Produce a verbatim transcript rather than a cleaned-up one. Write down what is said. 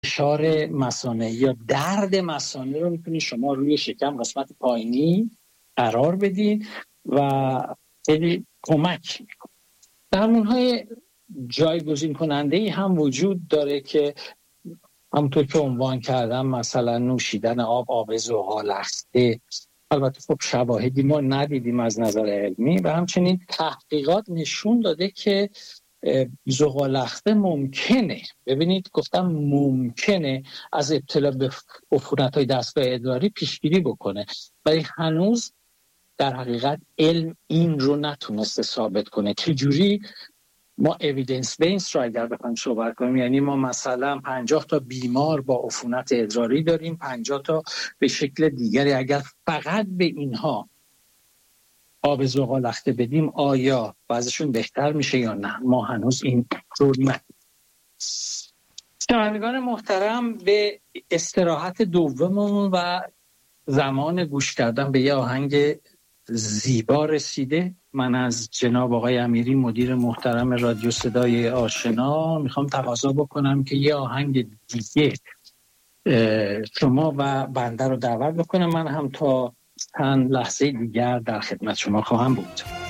فشار مثانه یا درد مثانه رو میتونید شما روی شکم قسمت پایینی قرار بدین و خیلی کمک میکنه. درمان‌های جایگزین کننده ای هم وجود داره که همونطور که عنوان کردم، مثلا نوشیدن آب، آب زغال‌لخته. البته خب شواهدی ما ندیدیم از نظر علمی و همچنین تحقیقات نشون داده که زغال‌لخته ممکنه، ببینید گفتم ممکنه، از ابتلا به عفونت‌های دستگاه ادراری پیشگیری بکنه، ولی هنوز در حقیقت علم این رو نتونسته ثابت کنه. چجوری ما اویدنس بیس را اگر بخوایم صحبت کنیم، یعنی ما مثلا پنجاه تا بیمار با عفونت ادراری داریم، پنجاه تا به شکل دیگری، اگر فقط به اینها آب زغال‌لخته بدیم آیا وضعشون بهتر میشه یا نه؟ ما هنوز این رو ندیدیم. شنوندگان محترم، به استراحت دوممون و زمان گوش کردن به یه آهنگ زیبا رسیده. من از جناب آقای امیری مدیر محترم رادیو صدای آشنا میخوام تقاضا بکنم که یه آهنگ دیگه شما و بنده رو دعوت بکنم. من هم تا چند لحظه دیگر در خدمت شما خواهم بود.